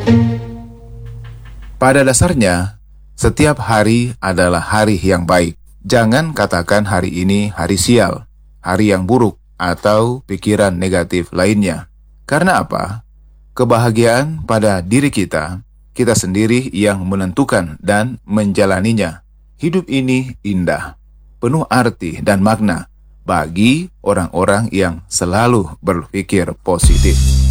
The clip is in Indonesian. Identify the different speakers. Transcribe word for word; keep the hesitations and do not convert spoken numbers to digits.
Speaker 1: Pada dasarnya, setiap hari adalah hari yang baik. Jangan katakan hari ini hari sial, hari yang buruk, atau pikiran negatif lainnya. Karena apa? Kebahagiaan pada diri kita, kita sendiri yang menentukan dan menjalaninya. Hidup ini indah, penuh arti dan makna bagi orang-orang yang selalu berpikir positif.